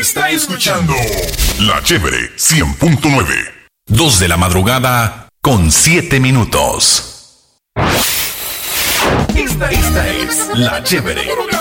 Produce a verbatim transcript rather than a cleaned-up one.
está escuchando La Chévere cien punto nueve. Dos de la madrugada con siete minutos. Esta, esta es La Chévere